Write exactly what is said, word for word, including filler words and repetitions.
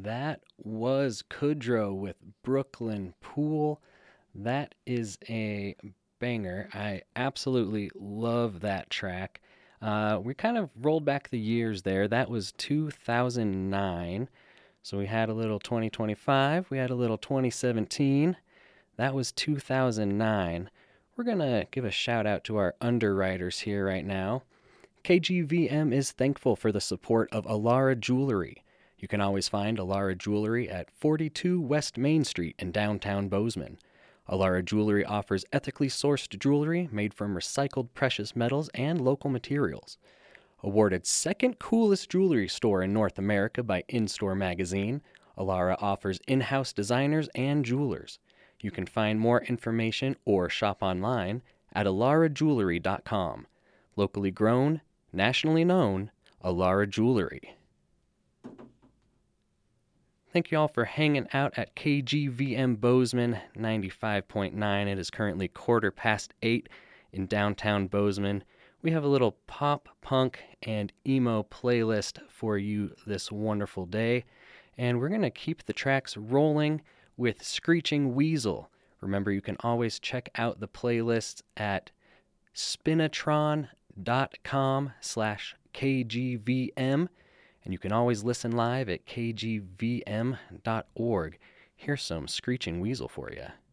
That was Kudrow with Brooklyn Pool. That is a banger. I absolutely love that track. Uh, we kind of rolled back the years there. That was two thousand nine. So we had a little twenty twenty-five, we had a little twenty seventeen. That was two thousand nine. We're going to give a shout out to our underwriters here right now. K G V M is thankful for the support of Alara Jewelry. You can always find Alara Jewelry at forty-two West Main Street in downtown Bozeman. Alara Jewelry offers ethically sourced jewelry made from recycled precious metals and local materials. Awarded second coolest jewelry store in North America by In-Store Magazine, Alara offers in-house designers and jewelers. You can find more information or shop online at alara jewelry dot com. Locally grown, nationally known, Alara Jewelry. Thank you all for hanging out at K G V M Bozeman ninety-five point nine. It is currently quarter past eight in downtown Bozeman. We have a little pop, punk, and emo playlist for you this wonderful day. And we're going to keep the tracks rolling with Screeching Weasel. Remember, you can always check out the playlists at spinatron dot com slash K G V M. And you can always listen live at k g v m dot org. Here's some Screeching Weasel for you.